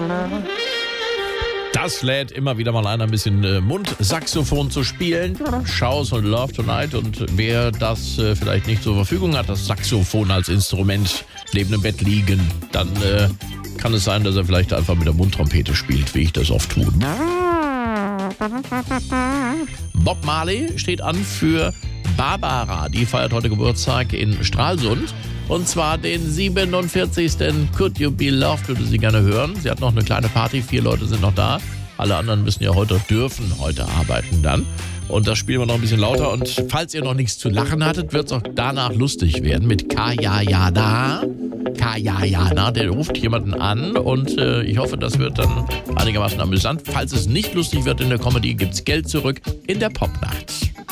Das lädt immer wieder mal ein bisschen Mundsaxophon zu spielen. Shows und Love Tonight. Und wer das vielleicht nicht zur Verfügung hat, das Saxophon als Instrument neben dem Bett liegen, dann kann es sein, dass er vielleicht einfach mit der Mundtrompete spielt, wie ich das oft tue. Bob Marley steht an für Barbara. Die feiert heute Geburtstag in Stralsund. Und zwar den 47. Could You Be Loved, würde sie gerne hören. Sie hat noch eine kleine Party, 4 Leute sind noch da. Alle anderen dürfen heute arbeiten dann. Und das spielen wir noch ein bisschen lauter. Und falls ihr noch nichts zu lachen hattet, wird es auch danach lustig werden mit Kajayana. Kajayana, der ruft jemanden an und ich hoffe, das wird dann einigermaßen amüsant. Falls es nicht lustig wird in der Comedy, gibt's Geld zurück in der Popnacht.